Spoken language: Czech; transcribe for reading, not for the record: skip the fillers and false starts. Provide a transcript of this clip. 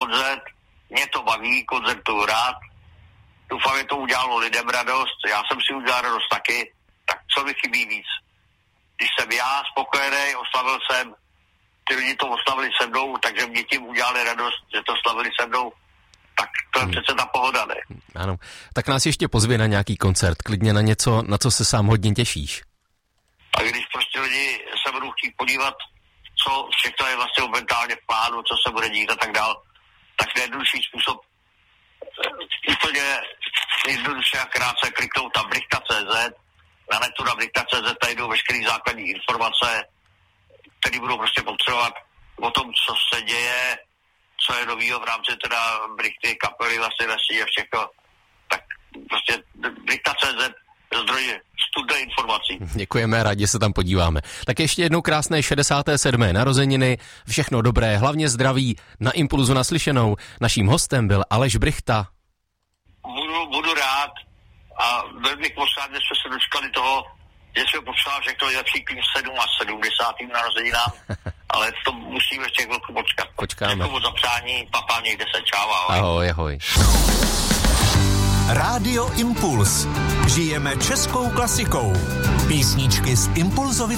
koncert, mě to baví, koncertuju rád, doufám, že to udělalo lidem radost, já jsem si udělal radost taky, tak co mi chybí víc? Když jsem já spokojený, oslavil jsem, ty lidi to oslavili se mnou, takže mě tím udělali radost, že to slavili se mnou, tak to je přece ta pohoda, ne? Ano, tak nás ještě pozvi na nějaký koncert, klidně na něco, na co se sám hodně těšíš. A když prostě lidi se budou chtít podívat, co všechno je vlastně momentálně v plánu, co se bude dít a tak dál, tak nejjednodušší způsob úplně jednoduše a krátce kliknout na Brichta.cz, na netu na Brichta.cz, tady jdou veškeré základní informace, které budou prostě potřebovat o tom, co se děje, co je novýho v rámci teda Brichty, kapely, vlastně lesí a všechno. Tak prostě Brichta.cz, zdroj studné informací. Děkujeme, rádi se tam podíváme. Tak ještě jednou krásné 67. narozeniny, všechno dobré, hlavně zdraví, na Impulzu naslyšenou. Naším hostem byl Aleš Brichta. Budu rád a velmi pořád, že jsme se dočkali toho, že jsme popřál všechno nejlepší k 70. narozeninám, ale to musíme ještě chvilku počkat. Počkáme. Děkuju za přání, papa, někde se, čau, ahoj. Ahoj, ahoj. Rádio Impuls. Žijeme českou klasikou. Písničky z Impulzovy